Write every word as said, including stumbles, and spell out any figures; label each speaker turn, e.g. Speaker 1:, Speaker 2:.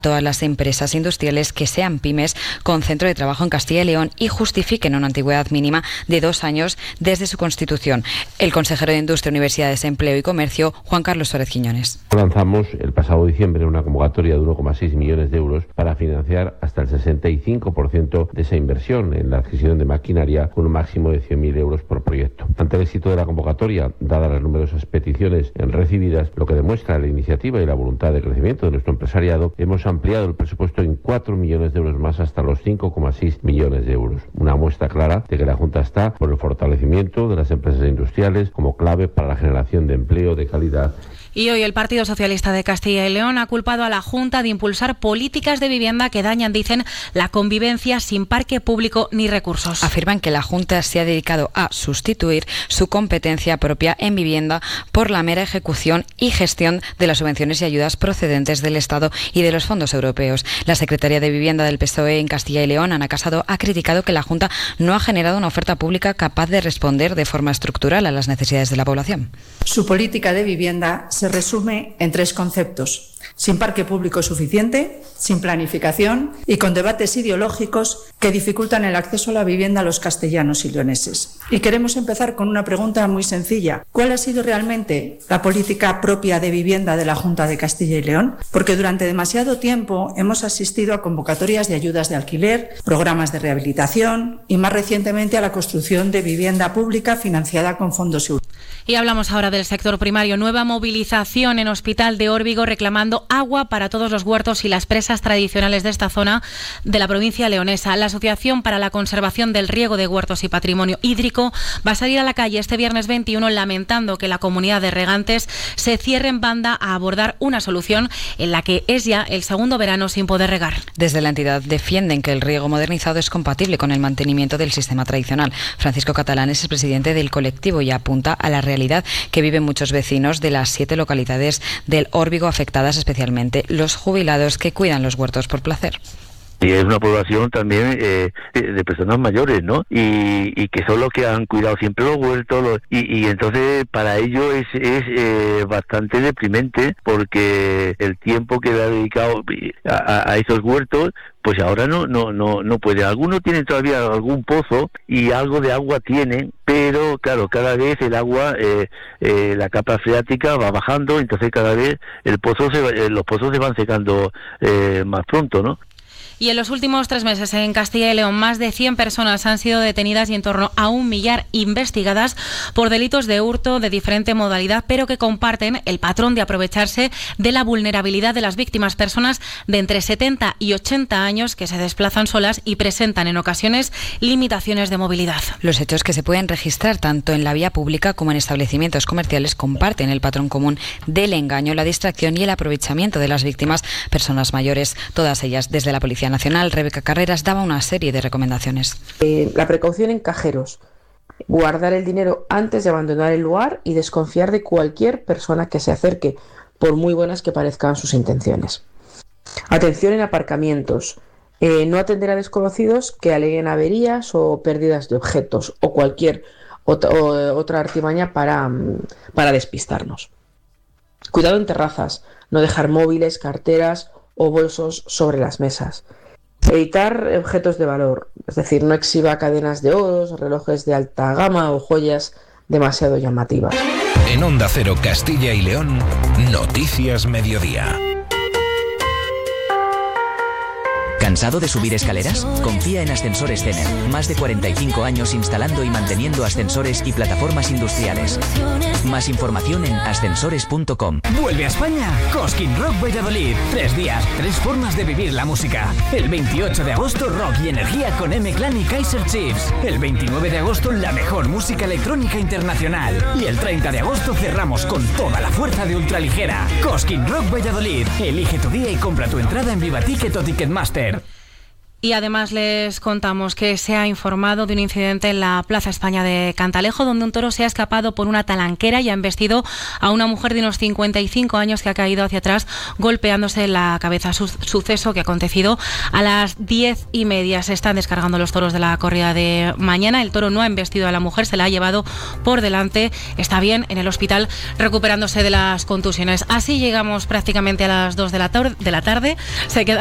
Speaker 1: todas las empresas industriales que sean pymes con centro de trabajo en Castilla y León y justifiquen una antigüedad mínima de dos años desde su constitución. El consejero de Industria, Universidades, Empleo y Comercio, Juan Carlos Suárez Quiñones.
Speaker 2: Lanzamos el pasado diciembre una convocatoria de uno coma seis millones de euros para financiar hasta el sesenta y cinco por ciento de esa inversión en la adquisición de maquinaria con un máximo de cien mil euros por proyecto. Ante el éxito de la convocatoria, dadas las numerosas peticiones recibidas, lo que demuestra la iniciativa y la voluntad de crecimiento de nuestro empresariado, hemos ampliado el presupuesto en cuatro millones de euros más hasta los cinco coma seis millones de euros. Una muestra clara de que la Junta está por el fortalecimiento de las empresas industriales como clave para la generación de empleo de calidad.
Speaker 3: Y hoy el Partido Socialista de Castilla y León ha culpado a la Junta de impulsar políticas de vivienda que dañan, dicen, la convivencia sin parque público ni recursos.
Speaker 1: Afirman que la Junta se ha dedicado a sustituir su competencia propia en vivienda por la mera ejecución y gestión de las subvenciones y ayudas procedentes del Estado y de los fondos europeos. La secretaria de Vivienda del P S O E en Castilla y León, Ana Casado, ha criticado que la Junta no ha generado una oferta pública capaz de responder de forma estructural a las necesidades de la población.
Speaker 4: Su política de vivienda se resume en tres conceptos: sin parque público suficiente, sin planificación y con debates ideológicos que dificultan el acceso a la vivienda a los castellanos y leoneses. Y queremos empezar con una pregunta muy sencilla: ¿cuál ha sido realmente la política propia de vivienda de la Junta de Castilla y León? Porque durante demasiado tiempo hemos asistido a convocatorias de ayudas de alquiler, programas de rehabilitación y más recientemente a la construcción de vivienda pública financiada con fondos europeos.
Speaker 3: Y hablamos ahora del sector primario. Nueva movilización en Hospital de Órbigo reclamando agua para todos los huertos y las presas tradicionales de esta zona de la provincia leonesa. La Asociación para la Conservación del Riego de Huertos y Patrimonio Hídrico va a salir a la calle este viernes veintiuno lamentando que la comunidad de regantes se cierre en banda a abordar una solución en la que es ya el segundo verano sin poder regar.
Speaker 1: Desde la entidad defienden que el riego modernizado es compatible con el mantenimiento del sistema tradicional. Francisco Catalán es el presidente del colectivo y apunta a la realidad que viven muchos vecinos de las siete localidades del Órbigo afectadas, especialmente los jubilados que cuidan los huertos por placer.
Speaker 5: Y es una población también eh, de personas mayores, ¿no? Y, y que son los que han cuidado siempre los huertos, los, y, y entonces para ellos es, es eh, bastante deprimente, porque el tiempo que le ha dedicado a, a esos huertos, pues ahora no no no no puede. Algunos tienen todavía algún pozo y algo de agua tienen, pero claro, cada vez el agua, eh, eh, la capa freática va bajando, entonces cada vez el pozo se, eh, los pozos se van secando eh, más pronto, ¿no?
Speaker 3: Y en los últimos tres meses en Castilla y León más de cien personas han sido detenidas y en torno a un millar investigadas por delitos de hurto de diferente modalidad, pero que comparten el patrón de aprovecharse de la vulnerabilidad de las víctimas, personas de entre setenta y ochenta años que se desplazan solas y presentan en ocasiones limitaciones de movilidad.
Speaker 1: Los hechos que se pueden registrar tanto en la vía pública como en establecimientos comerciales comparten el patrón común del engaño, la distracción y el aprovechamiento de las víctimas, personas mayores, todas ellas desde la Policía Nacional. Rebeca Carreras daba una serie de recomendaciones.
Speaker 6: Eh, la precaución en cajeros, guardar el dinero antes de abandonar el lugar y desconfiar de cualquier persona que se acerque, por muy buenas que parezcan sus intenciones. Atención en aparcamientos, eh, no atender a desconocidos que aleguen averías o pérdidas de objetos o cualquier ot- o, otra artimaña para, para despistarnos. Cuidado en terrazas, no dejar móviles, carteras o bolsos sobre las mesas. Evitar objetos de valor, es decir, no exhiba cadenas de oros, relojes de alta gama o joyas demasiado llamativas.
Speaker 7: En Onda Cero Castilla y León, Noticias Mediodía.
Speaker 8: ¿Cansado de subir escaleras? Confía en Ascensores Cener. Más de cuarenta y cinco años instalando y manteniendo ascensores y plataformas industriales. Más información en ascensores punto com.
Speaker 9: Vuelve a España Cosquín Rock Valladolid. Tres días, tres formas de vivir la música. El veintiocho de agosto, rock y energía con M-Clan y Kaiser Chiefs. El veintinueve de agosto, la mejor música electrónica internacional. Y el treinta de agosto cerramos con toda la fuerza de Ultraligera. Cosquín Rock Valladolid. Elige tu día y compra tu entrada en Viva Ticket o Ticketmaster.
Speaker 3: Y además les contamos que se ha informado de un incidente en la Plaza España de Cantalejo, donde un toro se ha escapado por una talanquera y ha embestido a una mujer de unos cincuenta y cinco años que ha caído hacia atrás golpeándose en la cabeza. Su suceso que ha acontecido a las diez y media. Se están descargando los toros de la corrida de mañana. El toro no ha embestido a la mujer, se la ha llevado por delante. Está bien en el hospital recuperándose de las contusiones. Así llegamos prácticamente a las dos de la, de la tarde. Se queda